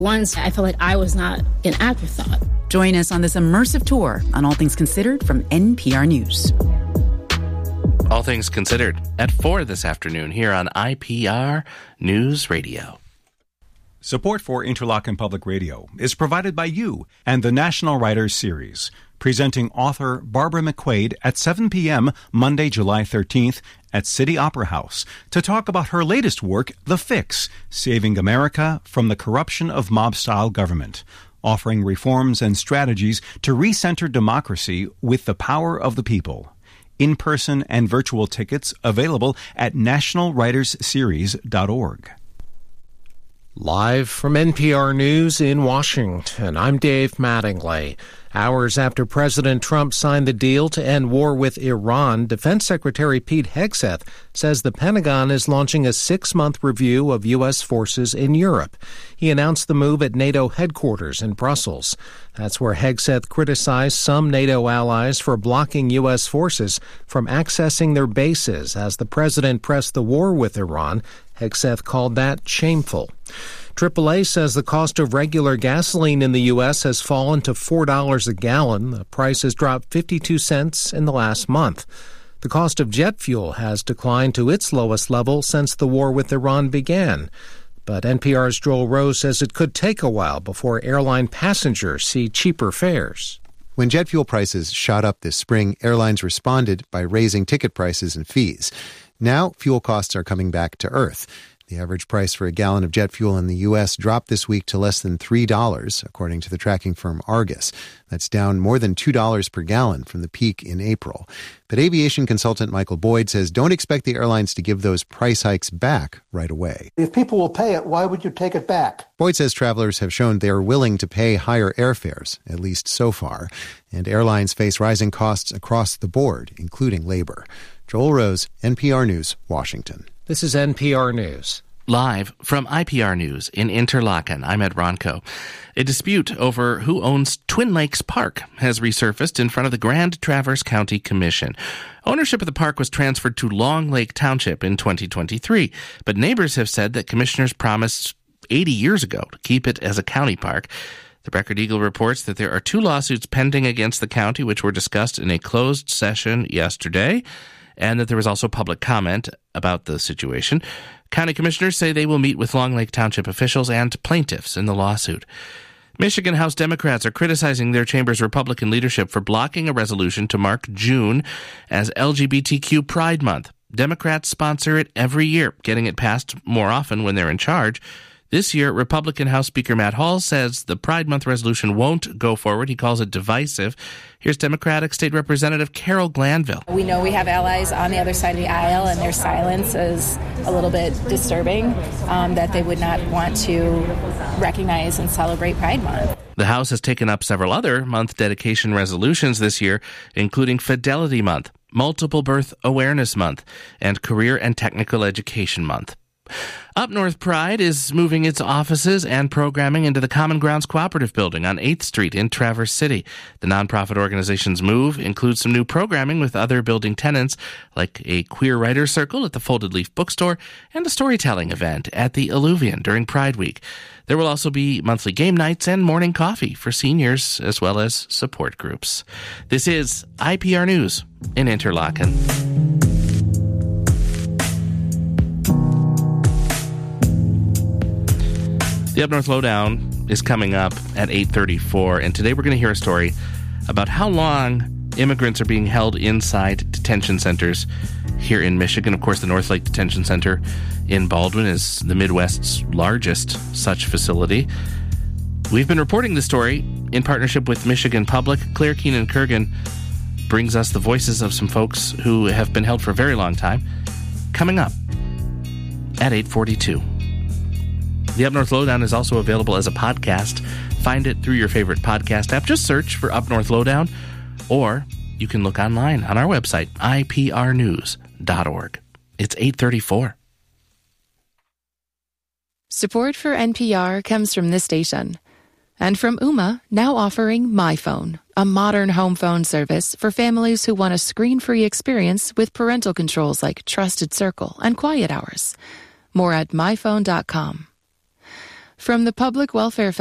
Once I felt like I was not an afterthought. Join us on this immersive tour on All Things Considered from NPR News. All Things Considered at 4 this afternoon here on IPR News Radio. Support for Interlochen Public Radio is provided by you and the National Writers Series, presenting author Barbara McQuaid at 7 p.m. Monday, July 13th at City Opera House to talk about her latest work, The Fix, Saving America from the Corruption of Mob-Style Government, offering reforms and strategies to recenter democracy with the power of the people. In-person and virtual tickets available at nationalwritersseries.org. Live from NPR News in Washington, I'm Dave Mattingly. Hours after President Trump signed the deal to end war with Iran, Defense Secretary Pete Hegseth says the Pentagon is launching a 6-month review of U.S. forces in Europe. He announced the move at NATO headquarters in Brussels. That's where Hegseth criticized some NATO allies for blocking U.S. forces from accessing their bases as the president pressed the war with Iran. Hegseth called that shameful. AAA says the cost of regular gasoline in the U.S. has fallen to $4 a gallon. The price has dropped 52 cents in the last month. The cost of jet fuel has declined to its lowest level since the war with Iran began. But NPR's Joel Rose says it could take a while before airline passengers see cheaper fares. When jet fuel prices shot up this spring, airlines responded by raising ticket prices and fees. Now, fuel costs are coming back to earth. The average price for a gallon of jet fuel in the U.S. dropped this week to less than $3, according to the tracking firm Argus. That's down more than $2 per gallon from the peak in April. But aviation consultant Michael Boyd says don't expect the airlines to give those price hikes back right away. If people will pay it, why would you take it back? Boyd says travelers have shown they are willing to pay higher airfares, at least so far. And airlines face rising costs across the board, including labor. Joel Rose, NPR News, Washington. This is NPR News. Live from IPR News in Interlochen, I'm Ed Ronco. A dispute over who owns Twin Lakes Park has resurfaced in front of the Grand Traverse County Commission. Ownership of the park was transferred to Long Lake Township in 2023, but neighbors have said that commissioners promised 80 years ago to keep it as a county park. The Record Eagle reports that there are 2 lawsuits pending against the county, which were discussed in a closed session yesterday, and that there was also public comment about the situation. County commissioners say they will meet with Long Lake Township officials and plaintiffs in the lawsuit. Michigan House Democrats are criticizing their chamber's Republican leadership for blocking a resolution to mark June as LGBTQ Pride Month. Democrats sponsor it every year, getting it passed more often when they're in charge. This year, Republican House Speaker Matt Hall says the Pride Month resolution won't go forward. He calls it divisive. Here's Democratic State Representative Carol Glanville. We know we have allies on the other side of the aisle, and their silence is a little bit disturbing, that they would not want to recognize and celebrate Pride Month. The House has taken up several other month dedication resolutions this year, including Fidelity Month, Multiple Birth Awareness Month, and Career and Technical Education Month. Up North Pride is moving its offices and programming into the Common Grounds Cooperative Building on 8th Street in Traverse City. The nonprofit organization's move includes some new programming with other building tenants, like a queer writer's circle at the Folded Leaf Bookstore and a storytelling event at the Alluvion during Pride Week. There will also be monthly game nights and morning coffee for seniors, as well as support groups. This is IPR News in Interlochen. The Up North Lowdown is coming up at 8:34, and today we're going to hear a story about how long immigrants are being held inside detention centers here in Michigan. Of course, the North Lake Detention Center in Baldwin is the Midwest's largest such facility. We've been reporting the story in partnership with Michigan Public. Claire Keenan-Kurgan brings us the voices of some folks who have been held for a very long time, coming up at 8:42. The Up North Lowdown is also available as a podcast. Find it through your favorite podcast app. Just search for Up North Lowdown, or you can look online on our website, iprnews.org. It's 8:34. Support for NPR comes from this station. And from Ooma, now offering MyPhone, a modern home phone service for families who want a screen-free experience with parental controls like Trusted Circle and Quiet Hours. More at myphone.com. From the Public Welfare